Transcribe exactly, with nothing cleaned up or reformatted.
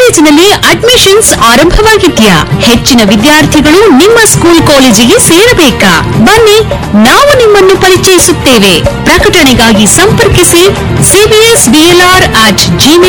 ಕಾಲೇಜಿನಲ್ಲಿ ಅಡ್ಮಿಷನ್ಸ್ ಆರಂಭವಾಗಿದ್ಯಾ? ಹೆಚ್ಚಿನ ವಿದ್ಯಾರ್ಥಿಗಳು ನಿಮ್ಮ ಸ್ಕೂಲ್ ಕಾಲೇಜಿಗೆ ಸೇರಬೇಕಾ? ಬನ್ನಿ, ನಾವು ನಿಮ್ಮನ್ನು ಪರಿಚಯಿಸುತ್ತೇವೆ. ಪ್ರಕಟಣೆಗಾಗಿ ಸಂಪರ್ಕಿಸಿ ಸಿಬಿಎಸ್ ಬಿಎಲ್ಆರ್ ಅಟ್ ಜಿಮೇಲ್